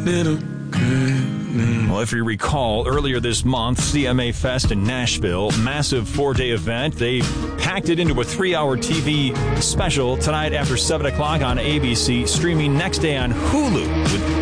little good. Well, if you recall, earlier this month, CMA Fest in Nashville, massive 4-day event. They packed it into a 3-hour TV special tonight after 7 o'clock on ABC, streaming next day on Hulu with